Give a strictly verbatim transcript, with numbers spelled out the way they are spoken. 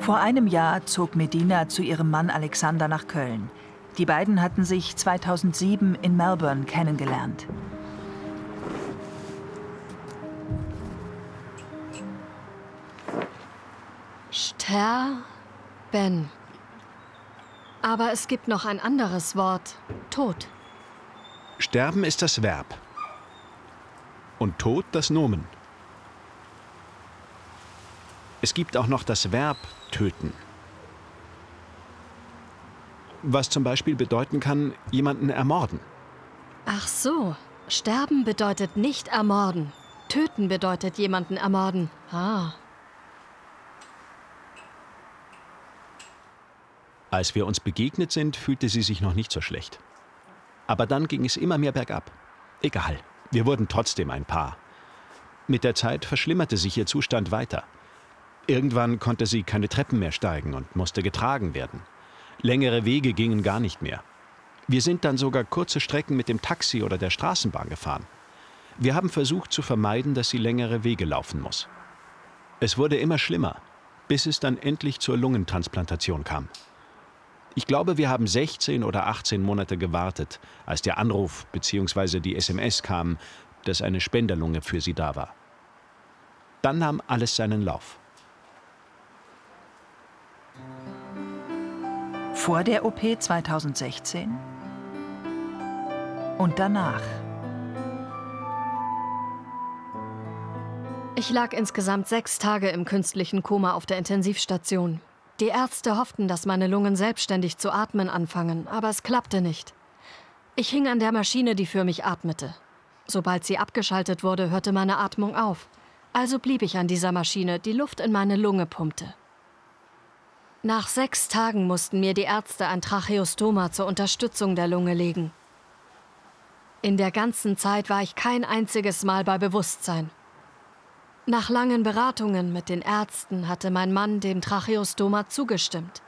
Vor einem Jahr zog Medina zu ihrem Mann Alexander nach Köln. Die beiden hatten sich zweitausendsieben in Melbourne kennengelernt. Sterben. Aber es gibt noch ein anderes Wort. Tod. Sterben ist das Verb. Und Tod das Nomen. Es gibt auch noch das Verb töten. Was zum Beispiel bedeuten kann, jemanden ermorden. Ach so. Sterben bedeutet nicht ermorden. Töten bedeutet jemanden ermorden. Ah. Als wir uns begegnet sind, fühlte sie sich noch nicht so schlecht. Aber dann ging es immer mehr bergab. Egal, wir wurden trotzdem ein Paar. Mit der Zeit verschlimmerte sich ihr Zustand weiter. Irgendwann konnte sie keine Treppen mehr steigen und musste getragen werden. Längere Wege gingen gar nicht mehr. Wir sind dann sogar kurze Strecken mit dem Taxi oder der Straßenbahn gefahren. Wir haben versucht zu vermeiden, dass sie längere Wege laufen muss. Es wurde immer schlimmer, bis es dann endlich zur Lungentransplantation kam. Ich glaube, wir haben sechzehn oder achtzehn Monate gewartet, als der Anruf bzw. die S M S kam, dass eine Spenderlunge für sie da war. Dann nahm alles seinen Lauf. Vor der O P zweitausendsechzehn und danach. Ich lag insgesamt sechs Tage im künstlichen Koma auf der Intensivstation. Die Ärzte hofften, dass meine Lungen selbstständig zu atmen anfangen, aber es klappte nicht. Ich hing an der Maschine, die für mich atmete. Sobald sie abgeschaltet wurde, hörte meine Atmung auf. Also blieb ich an dieser Maschine, die Luft in meine Lunge pumpte. Nach sechs Tagen mussten mir die Ärzte ein Tracheostoma zur Unterstützung der Lunge legen. In der ganzen Zeit war ich kein einziges Mal bei Bewusstsein. Nach langen Beratungen mit den Ärzten hatte mein Mann dem Tracheostoma zugestimmt.